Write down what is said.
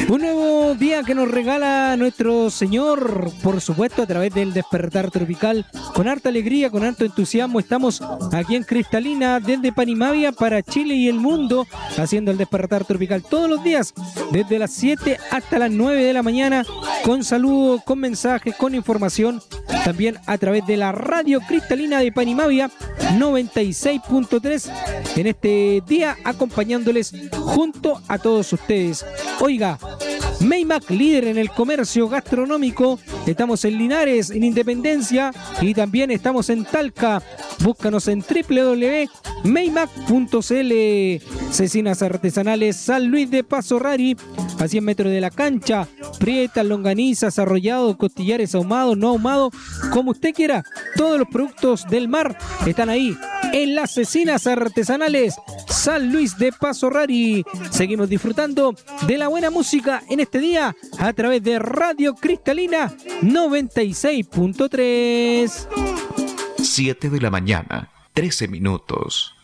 Un nuevo día que nos regala nuestro Señor, por supuesto, a través del Despertar Tropical. Con harta alegría, con harto entusiasmo, estamos aquí en Cristalina, desde Panimavia para Chile y el mundo, haciendo el Despertar Tropical todos los días, desde las 7 hasta las 9 de la mañana, con saludos, con mensajes, con información, también a través de la Radio Cristalina de Panimavia, 96.3, en este día acompañándoles junto a todos ustedes. Oiga, Maymac, líder en el comercio gastronómico. Estamos en Linares, en Independencia, y también estamos en Talca. Búscanos en www.maymac.cl. Cecinas artesanales San Luis de Paso Rari, a 100 metros de la cancha. Prietas, longanizas, arrollados, costillares ahumados, no ahumados, como usted quiera. Todos los productos del mar están ahí en las Cecinas artesanales San Luis de Paso Rari. Seguimos disfrutando de la buena música en este día a través de Radio Cristalina 96.3. 7 de la mañana, 13 minutos.